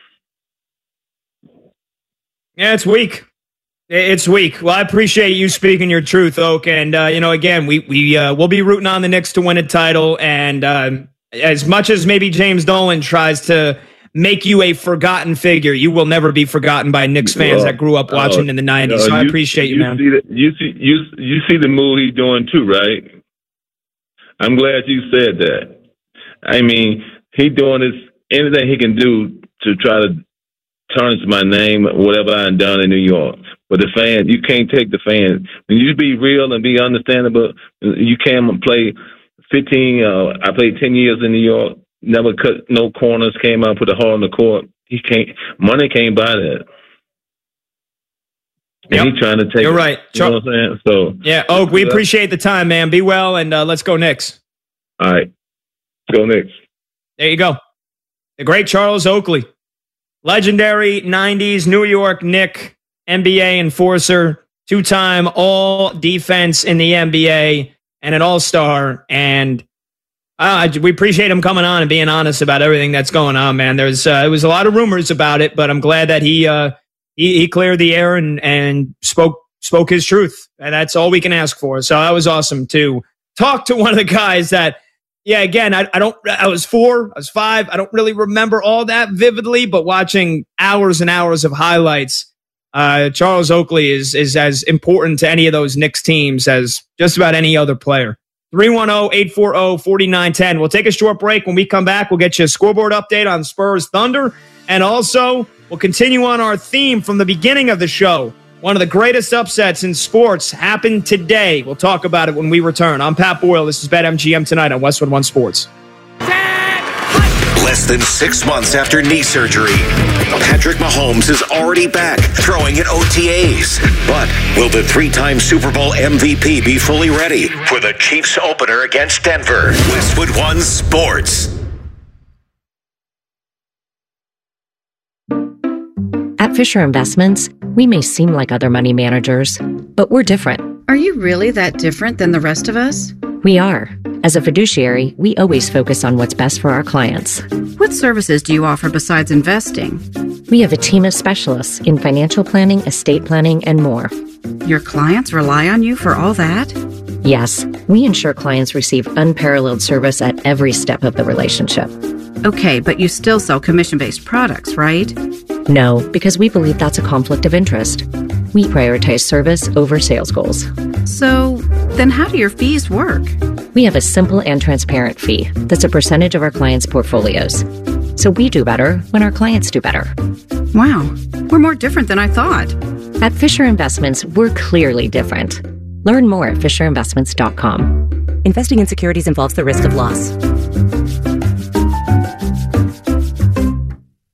Yeah, it's weak. It's weak. Well, I appreciate you speaking your truth, Oak. And, again, we'll be rooting on the Knicks to win a title. And as much as maybe James Dolan tries to make you a forgotten figure, you will never be forgotten by Knicks fans that grew up watching in the 90s. So I appreciate you, man. You see the move he's doing too, right? I'm glad you said that. I mean, he doing anything he can do to try to tarnish my name, whatever I've done in New York. But the fans, you can't take the fans. When you be real and be understandable, you can't play 15, I played 10 years in New York, never cut no corners, came out, put a hole in the court. Money can't buy that. And he's trying to take You're right. You know what I'm saying? So, yeah, Oak, we appreciate the time, man. Be well, and let's go Knicks. All right. Go Knicks. There you go. The great Charles Oakley. Legendary 90s New York Knick, NBA enforcer, 2-time all-defense in the NBA, and an all-star. And we appreciate him coming on and being honest about everything that's going on, man. It was a lot of rumors about it, but I'm glad that he cleared the air and spoke his truth. And that's all we can ask for. So that was awesome to talk to one of the guys that, yeah, again, I was 4, I was 5. I don't really remember all that vividly, but watching hours and hours of highlights, Charles Oakley is as important to any of those Knicks teams as just about any other player. 310-840-4910. We'll take a short break. When we come back, we'll get you a scoreboard update on Spurs Thunder. And also, we'll continue on our theme from the beginning of the show. One of the greatest upsets in sports happened today. We'll talk about it when we return. I'm Pat Boyle. This is BetMGM tonight on Westwood One Sports. Less than 6 months after knee surgery, Patrick Mahomes is already back throwing at OTAs. But will the 3-time Super Bowl MVP be fully ready for the Chiefs opener against Denver? Westwood One Sports. At Fisher Investments, we may seem like other money managers, but we're different. Are you really that different than the rest of us? We are. As a fiduciary, we always focus on what's best for our clients. What services do you offer besides investing? We have a team of specialists in financial planning, estate planning, and more. Your clients rely on you for all that? Yes, we ensure clients receive unparalleled service at every step of the relationship. Okay, but you still sell commission-based products, right? No, because we believe that's a conflict of interest. We prioritize service over sales goals. So, then how do your fees work? We have a simple and transparent fee that's a percentage of our clients' portfolios. So we do better when our clients do better. Wow, we're more different than I thought. At Fisher Investments, we're clearly different. Learn more at FisherInvestments.com. Investing in securities involves the risk of loss.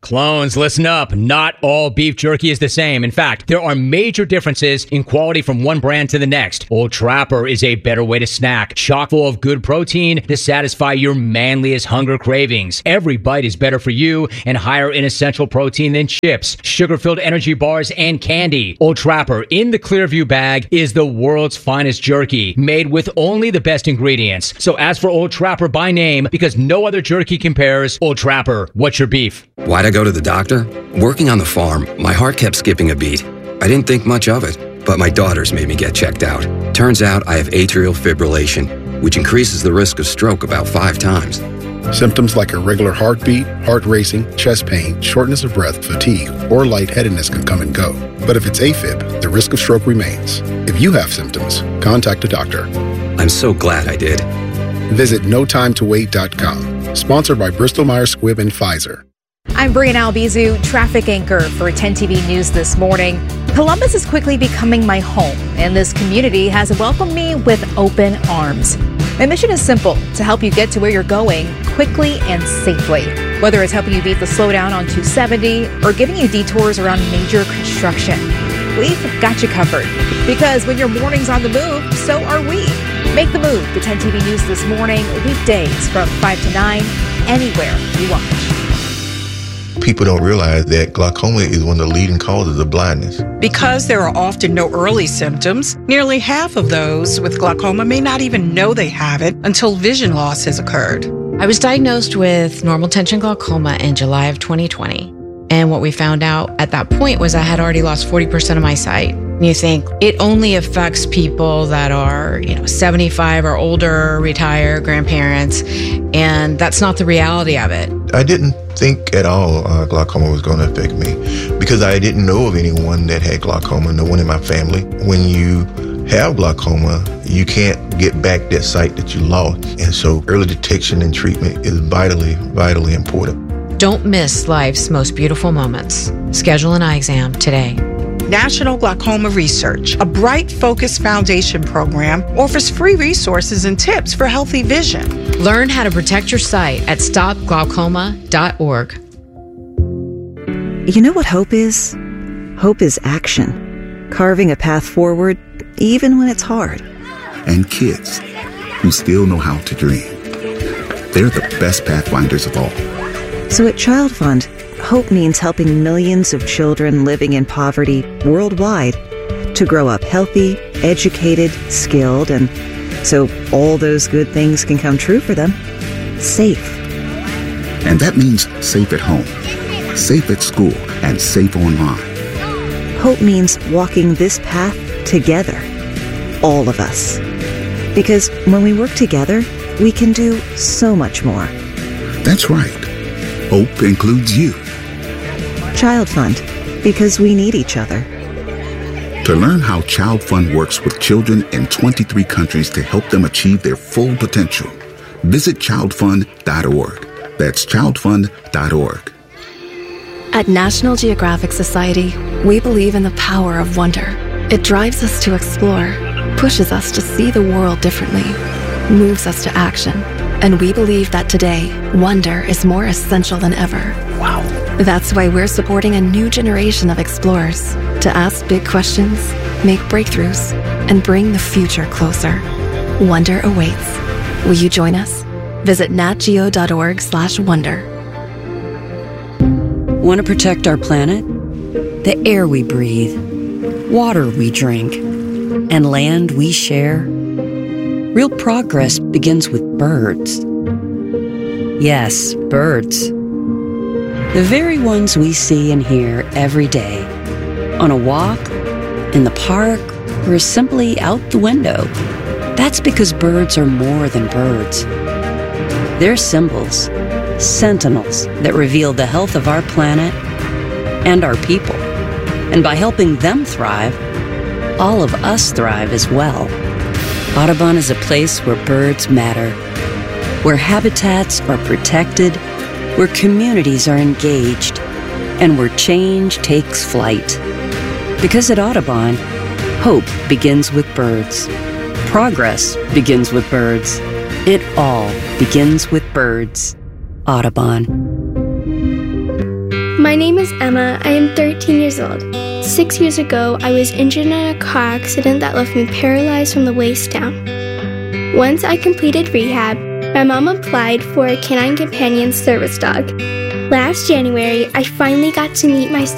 Clones, listen up. Not all beef jerky is the same. In fact, there are major differences in quality from one brand to the next. Old Trapper is a better way to snack, chock full of good protein to satisfy your manliest hunger cravings. Every bite is better for you and higher in essential protein than chips, sugar-filled energy bars, and candy. Old Trapper in the Clearview bag is the world's finest jerky, made with only the best ingredients. So ask for Old Trapper by name because no other jerky compares. Old Trapper, what's your beef? Why'd I go to the doctor? Working on the farm, my heart kept skipping a beat. I didn't think much of it, but my daughters made me get checked out. Turns out I have atrial fibrillation, which increases the risk of stroke about 5 times. Symptoms like irregular heartbeat, heart racing, chest pain, shortness of breath, fatigue, or lightheadedness can come and go. But if it's AFib, the risk of stroke remains. If you have symptoms, contact a doctor. I'm so glad I did. Visit notimetowait.com. Sponsored by Bristol-Myers Squibb and Pfizer. I'm Brianna Albizu, traffic anchor for 10 TV News this morning. Columbus is quickly becoming my home, and this community has welcomed me with open arms. My mission is simple, to help you get to where you're going quickly and safely. Whether it's helping you beat the slowdown on 270 or giving you detours around major construction, we've got you covered. Because when your morning's on the move, so are we. Make the move to 10 TV News this morning, weekdays from 5 to 9, anywhere you watch. People don't realize that glaucoma is one of the leading causes of blindness. Because there are often no early symptoms, nearly half of those with glaucoma may not even know they have it until vision loss has occurred. I was diagnosed with normal tension glaucoma in July of 2020. And what we found out at that point was I had already lost 40% of my sight. You think it only affects people that are, 75 or older, retired, grandparents, and that's not the reality of it. I didn't think at all glaucoma was going to affect me because I didn't know of anyone that had glaucoma, no one in my family. When you have glaucoma, you can't get back that sight that you lost. And so early detection and treatment is vitally, vitally important. Don't miss life's most beautiful moments. Schedule an eye exam today. National Glaucoma Research, a Bright Focus Foundation program, offers free resources and tips for healthy vision. Learn how to protect your sight at stopglaucoma.org. You know what hope is? Hope is action. Carving a path forward, even when it's hard. And kids who still know how to dream. They're the best pathfinders of all. So at Child Fund, hope means helping millions of children living in poverty worldwide to grow up healthy, educated, skilled, and so all those good things can come true for them. Safe. And that means safe at home, safe at school, and safe online. Hope means walking this path together. All of us. Because when we work together, we can do so much more. That's right. Hope includes you. Child Fund, because we need each other. To learn how Child Fund works with children in 23 countries to help them achieve their full potential, visit childfund.org. That's childfund.org. At National Geographic Society, we believe in the power of wonder. It drives us to explore, pushes us to see the world differently, moves us to action. And we believe that today, wonder is more essential than ever. Wow. That's why we're supporting a new generation of explorers to ask big questions, make breakthroughs, and bring the future closer. Wonder awaits. Will you join us? Visit natgeo.org/wonder. Want to protect our planet? The air we breathe, water we drink, and land we share? Real progress begins with birds. Yes, birds. The very ones we see and hear every day. On a walk, in the park, or simply out the window. That's because birds are more than birds. They're symbols, sentinels that reveal the health of our planet and our people. And by helping them thrive, all of us thrive as well. Audubon is a place where birds matter, where habitats are protected, where communities are engaged, and where change takes flight. Because at Audubon, hope begins with birds. Progress begins with birds. It all begins with birds. Audubon. My name is Emma. I am 13 years old. 6 years ago, I was injured in a car accident that left me paralyzed from the waist down. Once I completed rehab, my mom applied for a canine companion service dog. Last January, I finally got to meet my